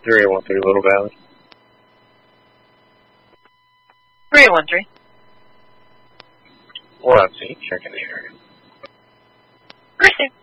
3813 Little Valley. 3813. Well, see, checking the area. Received.